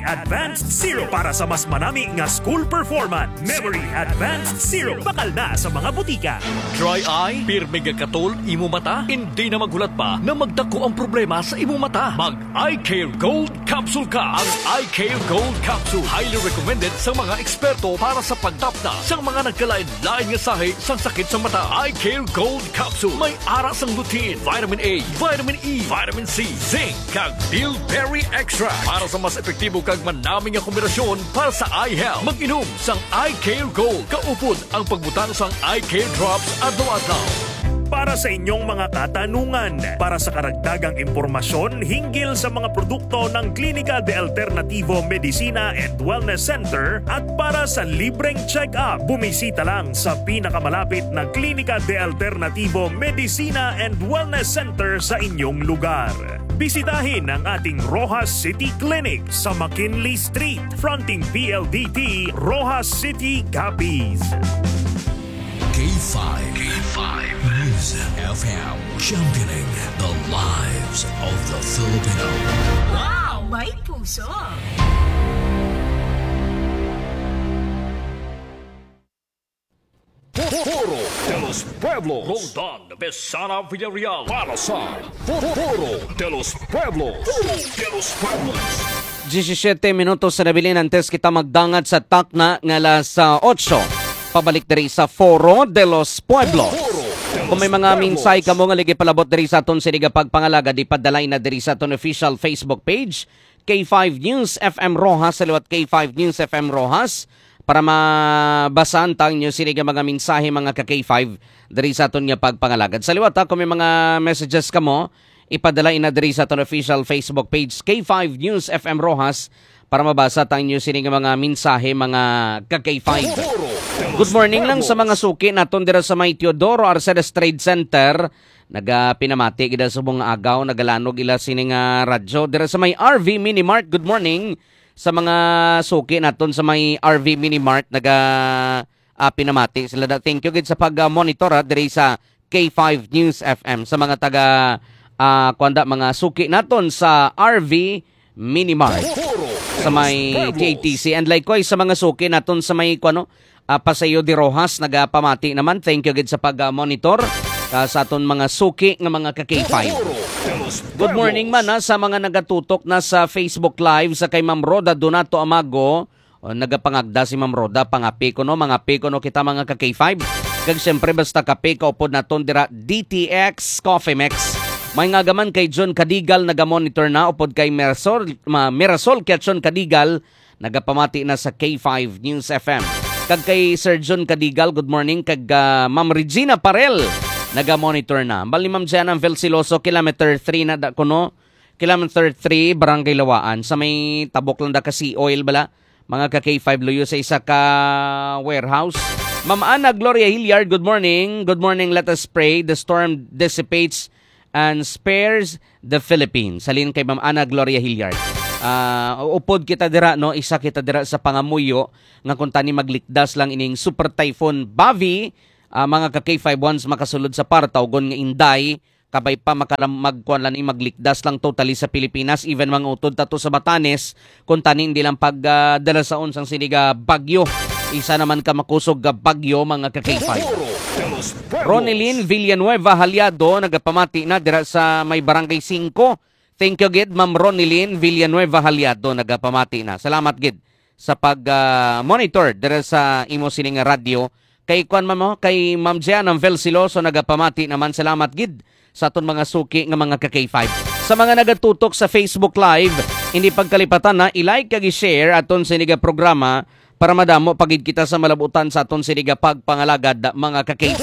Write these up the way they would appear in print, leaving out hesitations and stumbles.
Advanced Zero para sa mas manami nga school performance. Memory Advanced Zero bakal na sa mga butika. Dry eye, pirmi nga katol, imo mata, hindi na maghulat pa na magdako ang problema sa imo mata. Mag Eye Care Gold Capsule ka. Ang Eye Care Gold Capsule highly recommended sa mga eksperto para sa pagtapna sa mga nagkalain-lain nga sahi sang sakit sa mata. Eye Care Gold Capsule may ara sang lutein, vitamin A, vitamin E, vitamin C, zinc, kag bilberry extract para sa mas epektibo kag manami nga kombinasyon para sa eye health. Mag-inom sang Eye Care Gold. Kaupod ang pagbutang sang Eye Care Drops adlaw-adlaw. Para sa inyong mga katanungan, para sa karagdagang impormasyon hinggil sa mga produkto ng Clínica de Alternativo Medicina and Wellness Center at para sa libreng check-up, bumisita lang sa pinakamalapit na Clínica de Alternativo Medicina and Wellness Center sa inyong lugar. Bisitahin ang ating Rojas City Clinic sa McKinley Street, fronting PLDT, Rojas City, Capiz. K5 News FM, championing the lives of the Filipino. Wow, may puso! Foro de los Pueblos. Roldan Besana Villarreal. Para sa Foro de los Pueblos. Foro de los Pueblos. 17 minutos sa nabilin antes kita magdangat sa takna nga alas 8. Pabalik diri sa Foro de los Pueblos. Kung may mga minsay ka mo nga ligi palabot diri sa aton siniga pagpangalaga, di padalay na diri sa aton official Facebook page, K5 News FM Rojas, sa liwat K5 News FM Rojas, para mabasan tang nyo siniga mga mensahe mga ka-K5 diri sa aton nga pagpangalagad. Sa liwat kung may mga messages ka mo, ipadalay na diri sa aton official Facebook page, K5 News FM Rojas, para mabasa tang nyo siniga mga mensahe mga ka-K5. Good morning lang sa mga suki naton dira sa may Teodoro Arcedes Trade Center. Pinamati gida sa buong agaw, nagalanog ila sining radyo dira sa may RV Mini Mart. Good morning sa mga suki naton sa may RV Mini Mart, pinamati sila. Thank you gid sa pag-monitor diri sa K5 News FM sa mga taga mga suki naton sa RV Mini Mart sa may KTC, and likewise sa mga suki naton sa may Paseo de Rojas, nagapamati naman. Thank you gid sa pag-monitor sa aton mga suki nga mga ka-K5. Good morning man sa mga nagatutok na sa Facebook Live sa kay Ma'am Roda Donato Amago. Nagapangagda si Ma'am Roda, pangapi ko no, mga piko no kita mga ka-K5. Kag siyempre basta kape ka upod naton dira DTX Coffee Mix. May ngagaman kay John Kadigal nagamonitor na upod kay Mirasol Ketchon Kadigal, nagapamati na sa K5 News FM. Kag kay Sir John Kadigal, good morning. Kag Ma'am Regina Parel, naga-monitor na. Bali Ma'am Jana Velsiloso, kilometer 3 na da kuno. Kilometer 3, Barangay Lawaan. Sa may tabok lang da kasi oil bala. Mga ka-K5 luyo sa isa ka warehouse. Ma'am Ana Gloria Hilliard, good morning. Good morning, let us pray. The storm dissipates and spares the Philippines. Salin kay Ma'am Ana Gloria Hilliard. Upod kita dira no, isa kita dira sa pangamuyo nga kung tani maglikdas lang ining super typhoon Bavi, mga ka-K5 once makasulod sa Partaw gon nga Inday, kabay pa magkuan lang maglikdas lang totally sa Pilipinas, even mga utod tato sa Batanes kung tani hindi lang pagdala sa unsang siniga bagyo. Isa naman ka makusog bagyo mga ka-K5. Ronelyn Villanueva Haliado, nagapamati na dira sa may Barangay 5. Thank you gid Ma'am Ronilyn Villanueva Haliado, nagapamati na. Salamat gid sa pag-monitor dira sa imo sining radyo. Kay kay Ma'am Jean Velsiloso, nagapamati naman. Salamat gid sa aton mga suki nga mga ka-K5. Sa mga nagatutok sa Facebook Live, hindi pagkalipatan na i-like kag i-share aton siniga programa para madamo pagid kita sa malabutan sa aton siniga pagpangalagad mga ka-K5.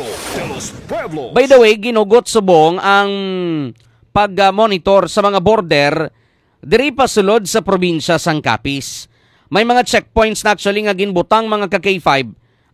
By the way, ginugot subong ang pag-monitor sa mga border diri pa sulod sa probinsya sang Capiz. May mga checkpoints na actually nga ginbutang mga ka-K5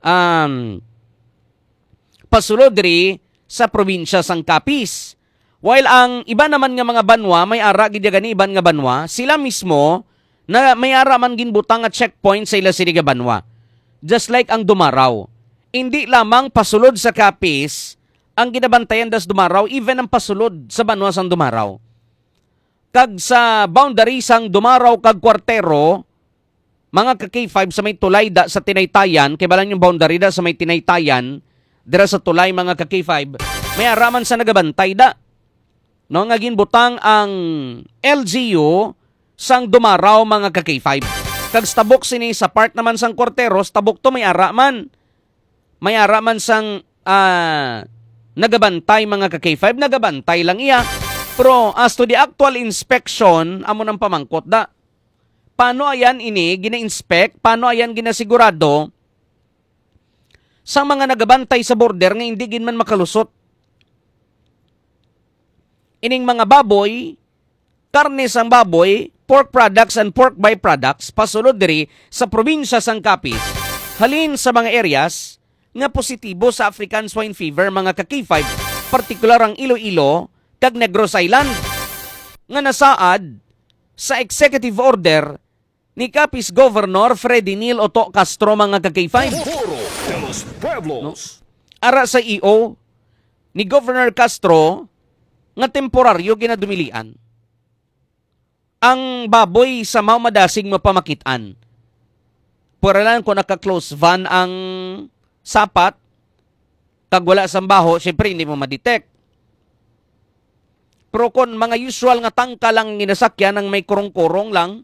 pasulod diri sa probinsya sang Capiz. While ang iba naman nga mga banwa, may ara gid gani iban nga banwa, sila mismo na may ara man ginbutang nga checkpoint sa ila siniga banwa. Just like ang Dumaraw. Hindi lamang pasulod sa Capiz ang ginabantayan das Dumaraw, even ang pasulod sa banwa sang Dumaraw. kag sa boundary sang Dumaraw kag Kwartero, mga ka-K5 sa may tulay da sa Tinaytayan, kay balang yung boundary da sa may Tinaytayan, dira sa tulay mga ka-K5, may araman sa nagabantay da. No, nga ginbutang ang LGU sang Dumaraw mga ka-K5. Kag stabok sini sa part naman sang Kwartero, stabok to may araman. May araman sang nagabantay mga ka-K5, nagabantay lang iya. Pero as to the actual inspection, amo nang pamangkot da. Paano ayan ini gina-inspect? Paano ayan ginasigurado sa mga nagabantay sa border nga hindi gin man makalusot? Ining mga baboy, karne sang baboy, pork products and pork byproducts pasulod diri sa probinsya sang Capiz, halin sa mga areas nga positibo sa African swine fever mga ka-K5, partikular ang Iloilo kag Negros Island, nga nasaad sa executive order ni Capiz Governor Freddy Neil Oto Castro mga ka-K5. No? Ara sa EO ni Governor Castro nga temporaryo ginadumilian ang baboy sa maumadasig mapamakitaan. Pura lang kung naka-close van ang sapat, kag wala sang baho, syempre hindi mo ma-detect. Pero kung mga usual nga tangka lang ginasakyan ng may kurong-kurong lang,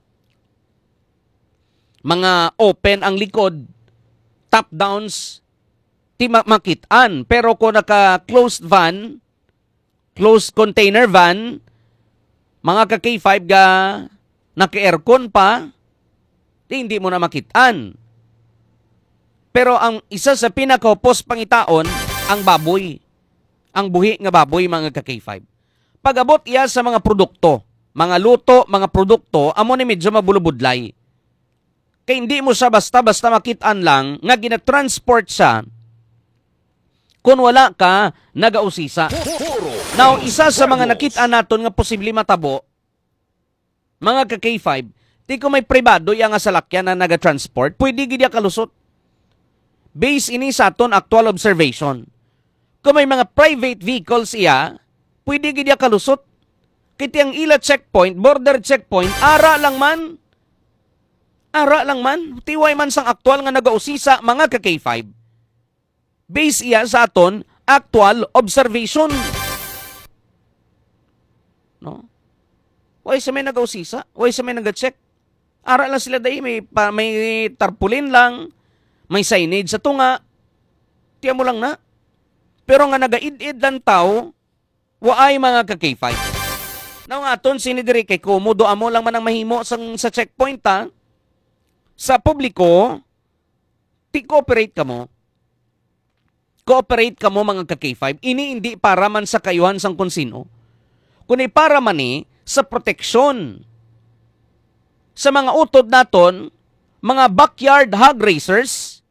mga open ang likod, top downs, di makitaan. Pero kung naka-closed van, closed container van, mga ka-K5 ga naka-aircon pa, hindi mo na makitaan. Pero ang isa sa pinaka-opos pangitaon, ang baboy. Ang buhi nga baboy, mga ka-K5. Pag-abot iya sa mga produkto, mga luto, mga produkto, amo ni medyo mabulubudlay. Kaya hindi mo siya basta-basta makitaan lang nga ginatransport siya kung wala ka nagausisa. Now, isa sa mga nakita naton nga posible matabo, mga ka-K5, di ko may pribado yang nga salakyan na nagatransport, pwede gid kalusot. Based ini sa aton actual observation. Kung may mga private vehicles iya, pwede gid kalusot. Kiti ang ila checkpoint, border checkpoint, ara lang man. Tiway man sang aktual nga nagausisa, mga ka-K5. Base iya sa aton actual observation. No? Way sa may nagausisa, way sa may nag-check. Ara lang sila dahi, may tarpulin lang, may signage sa tunga. Tiyan mo lang na. Pero nga nagaid-id lang tao, waay mga ka-K5. Now nga aton sinidiri kay komodo amo lang man ang mahimo sa checkpoint ha. Sa publiko, cooperate ka mo. Cooperate ka mo mga ka-K5. Ini hindi para man sa kayuhan sang konsino. Kundi para man sa proteksyon. Sa mga utod naton, mga backyard hog racers,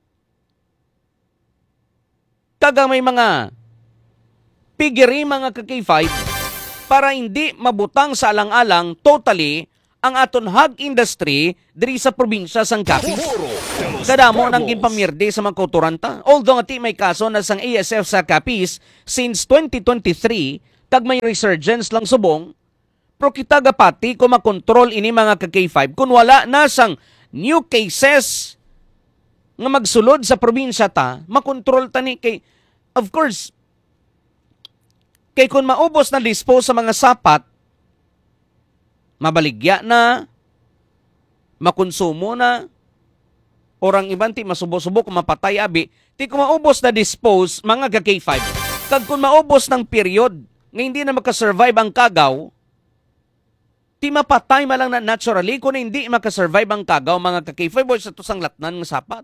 kaga may mga piggery mga ka-K5 para hindi mabutang sa alang-alang totally ang aton hog industry diri sa probinsya sang Capiz. Kadamo nang ginpamirde sa mga kauturanta. Although ati may kaso na sang ASF sa Capiz since 2023, kag may resurgence lang subong, pero kita gapati kung makontrol ini mga ka-K5 kung wala na sang new cases nga magsulod sa probinsya ta, makontrol tani kay, of course, kay kung maubos na dispose sa mga sapat, mabaligya na, makonsumo na, orang iban ti masubo-subo kung mapatay abi, ti kung maubos na dispose, mga ka-K5, kag kung maubos ng period, nga hindi na makasurvive ang kagaw, ti mapatay malang na naturally, kung hindi makasurvive ang kagaw, mga ka-K5, boy sa tusang latnan ng sapat.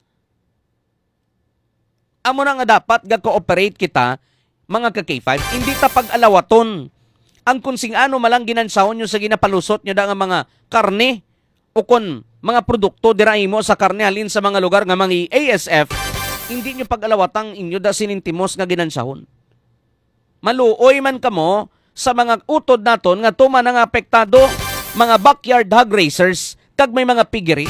Amo na nga dapat ga-cooperate kita, mga ka-K5, hindi ta pag-alawaton ang kung sing ano malang ginansahon nyo sa ginapalusot nyo da nga mga karne o kon mga produkto diraay mo sa karne halin sa mga lugar nga mga ASF, hindi nyo pag-alawatang inyo da sinintimos nga ginansahon. Maluoy man kamo sa mga utod naton nga tuman nga apektado mga backyard hog racers kag may mga piggery.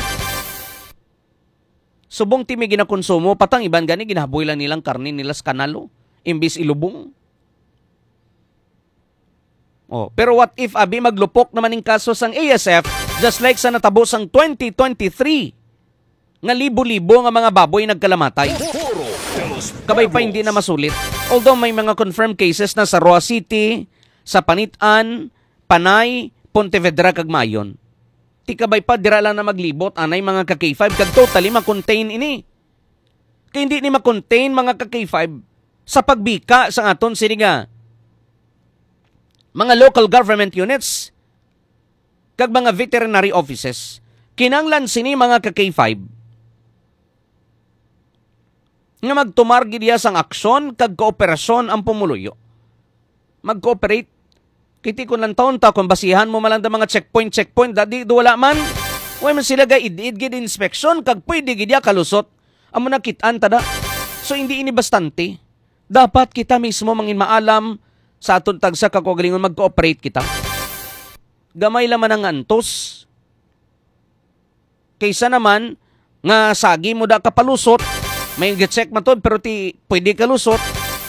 Subong ti may ginakonsumo, patang iban gani ginahaboy lang nilang karne nila sa kanalo, imbis ilubong. Oh, pero what if abi maglupok naman ning kaso sang ASF just like sa natabo sang 2023 nga libo-libo nga mga baboy nagkalamatay. Kabay pa hindi na masulit. Although may mga confirmed cases na sa Roa City, sa Panitan, Panay, Pontevedra kag Mayon. Ti kabay pa dira lang na maglibot anay mga ka K5 kag totally ma-contain ini. Kaya hindi ni ma-contain mga ka K5 sa pagbika sa aton siniga mga local government units kag mga veterinary offices. Kinanglan sini mga ka K5 nga magtumargi diya sang aksyon kag kooperasyon ang pumuluyo. Mag-cooperate. Kiti ko lang taon ta kung basihan mo malang da mga checkpoint, dadi wala man. Way man sila ga id-gid inspection kag pwede gid ya kalusot. Amo na kitaan tada. So hindi ini bastante. Dapat kita mismo mangin maalam sa aton tagsa kakagalingon mag-cooperate kita. Gamay laman ang antos. Kaysa naman nga sagi mo da kapalusot, may get-check man to, pero ti pwede kalusot.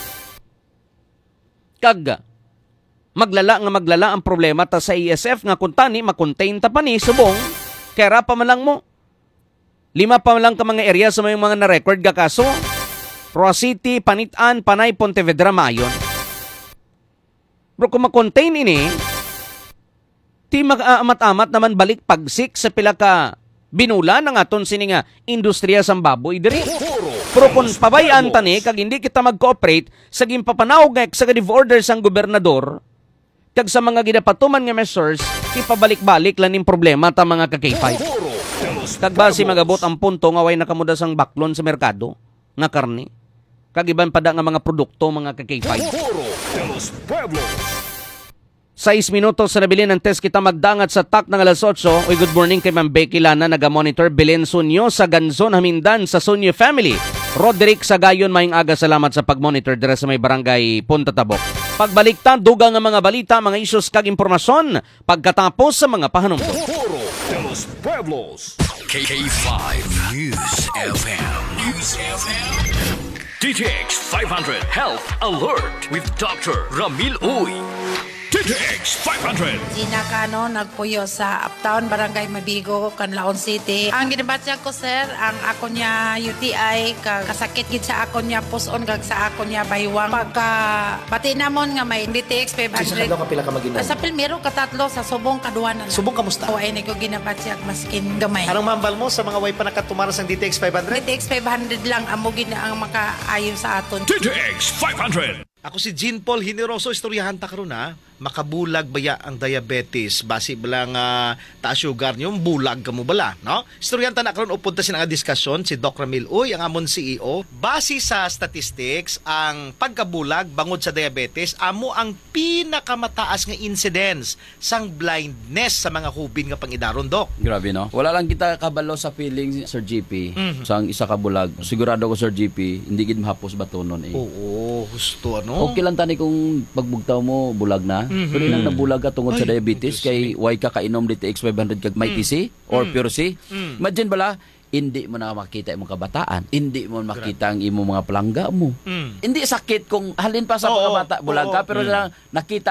Kag maglala ang problema ta sa ASF nga kuntani makontain ta pa ni subong kaya pa man lang mo 5 pa man lang ka mga area sa may mga na-record ga kaso Roa City, Panitan, Panay, Pontevedra, Mayon. Bro kung makontain ini ti mag-amat-amat naman balik pagsik sa pila ka binula ng aton sininga industriya sang baboy diri. Pero kung pabayaan tani kag hindi kita mag-cooperate sa gimpapanawag nga executive order sang gobernador kag sa mga ginapatuman nga measures, ipabalik-balik lang yung problema ta mga ka-K5. Kag basi magabot ang punto nga way nakamuda sang baklon sa merkado nga karne. Kag iban pada nga mga produkto mga ka-K5. 6 minutos sa nabilin ng test kita magdangat sa tak ng alas 8. Uy, good morning kay Ma'am Becky Lana, naga-monitor Belen Sunyo sa Ganzon, Hamindan sa Sunyo Family. Roderick Sagayon, maing aga, salamat sa pag-monitor dira sa may barangay Punta Tabok. Pagbaliktad, dugang nga mga balita, mga issues kag impormasyon, pagkatapos sa mga pahanumdum. K5 News FM. DTX 500 Health Alert with Dr. Ramil Uy. DTX 500. Gina Cano, nagpuyo sa Uptown, Barangay Mabigo, Canlaon City. Ang ginabatya ko, sir, ang ako niya UTI, kasakit gid sa ako niya puson, kag sa ako niya baywang. Pagka bati namon nga may DTX 500. Sa kapila ka maginom? Sa Pilmero, katatlo, sa Subong, kaduanan. Subong kamusta? O, ay ko ginabatya, maskin gamay. Anong mambal mo sa mga way pa nakatumaras ng DTX 500? DTX 500 lang, amugin na ang makaayon sa aton. DTX 500. Ako si Jean Paul Hineroso, istoryahan ta karon ha. Makabulag baya ang diabetes basi bala nga taas sugar niyo, bulag ka mo bala, no? Istoryahan ta na karon upunta sin nga diskusyon si Dr. Ramil Uy, ang amon CEO. Base sa statistics, ang pagkabulag bangod sa diabetes amo ang pinakamataas nga incidence sang blindness sa mga hubin nga pangidaron, Dok. Grabe, no? Wala lang kita kabalo sa feeling, Sir GP. Sang isa ka bulag. Sigurado ko, Sir GP, hindi gid mahapos batonon eh. Oo, gusto ano? Okay lang tani kung pagbugtaw mo bulag na. Pero lang nabulag ka tungod sa diabetes kay why ka kainom DTX 500 kag may TC or Pure C. Imagine bala, hindi mo na makita imong kabataan. Hindi mo makita ang imong mga palangga mo. Hindi sakit kung halin pa sa mga bata bulag ka pero nakita